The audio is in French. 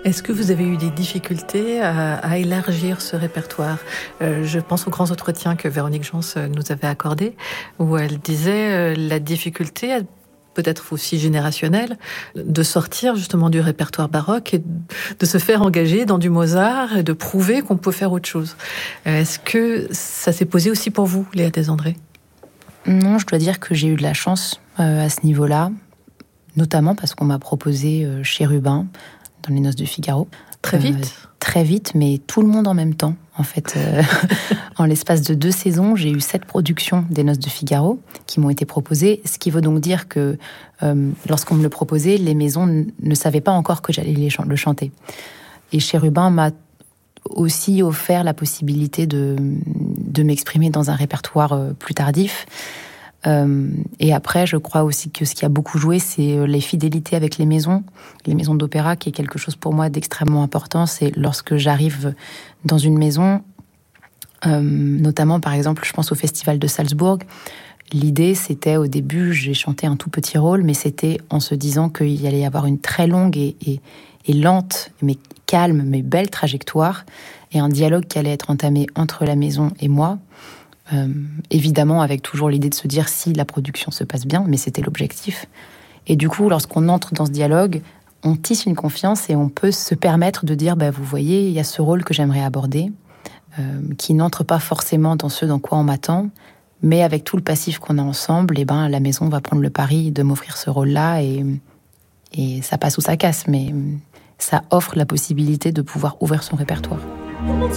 Est-ce que vous avez eu des difficultés à élargir ce répertoire ? Je pense aux grands entretiens que Véronique Jans nous avait accordés, où elle disait la difficulté, peut-être aussi générationnelle, de sortir justement du répertoire baroque et de se faire engager dans du Mozart et de prouver qu'on peut faire autre chose. Est-ce que ça s'est posé aussi pour vous, Léa Desandré ? Non, je dois dire que j'ai eu de la chance à ce niveau-là, notamment parce qu'on m'a proposé Chérubin dans Les Noces de Figaro. Très vite ? Très vite, mais tout le monde en même temps. En fait, en l'espace de 2 saisons, j'ai eu 7 productions des Noces de Figaro qui m'ont été proposées, ce qui veut donc dire que lorsqu'on me le proposait, les maisons ne savaient pas encore que j'allais le chanter. Et Chérubin m'a aussi offert la possibilité de m'exprimer dans un répertoire plus tardif. Et après, je crois aussi que ce qui a beaucoup joué, c'est les fidélités avec les maisons d'opéra, qui est quelque chose pour moi d'extrêmement important. C'est lorsque j'arrive dans une maison, notamment par exemple, je pense au Festival de Salzbourg. L'idée, c'était au début, j'ai chanté un tout petit rôle, mais c'était en se disant qu'il y allait y avoir une très longue et lente, mais calme, mais belle trajectoire, et un dialogue qui allait être entamé entre la maison et moi. Évidemment avec toujours l'idée de se dire si la production se passe bien, mais c'était l'objectif. Et du coup, lorsqu'on entre dans ce dialogue, on tisse une confiance et on peut se permettre de dire vous voyez, il y a ce rôle que j'aimerais aborder, qui n'entre pas forcément dans ce dans quoi on m'attend, mais avec tout le passif qu'on a ensemble, la maison va prendre le pari de m'offrir ce rôle-là, et ça passe ou ça casse, mais ça offre la possibilité de pouvoir ouvrir son répertoire.